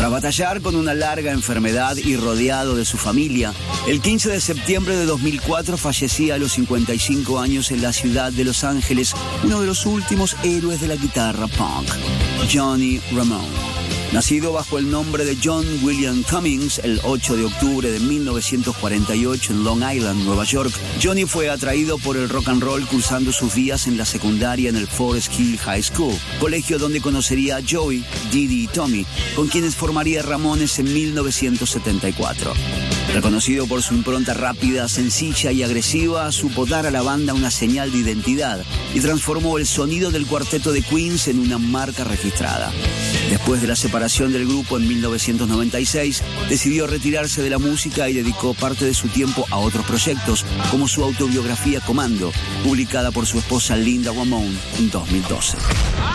Tras batallar con una larga enfermedad y rodeado de su familia, el 15 de septiembre de 2004 fallecía a los 55 años en la ciudad de Los Ángeles, uno de los últimos héroes de la guitarra punk, Johnny Ramone. Nacido bajo el nombre de John William Cummings el 8 de octubre de 1948 en Long Island, Nueva York, Johnny fue atraído por el rock and roll cursando sus días en la secundaria en el Forest Hill High School, colegio donde conocería a Joey, Didi y Tommy, con quienes formaría Ramones en 1974. Reconocido por su impronta rápida, sencilla y agresiva, supo dar a la banda una señal de identidad y transformó el sonido del cuarteto de Queens en una marca registrada. Después de la separación del grupo en 1996, decidió retirarse de la música y dedicó parte de su tiempo a otros proyectos, como su autobiografía Commando, publicada por su esposa Linda Ramone en 2012.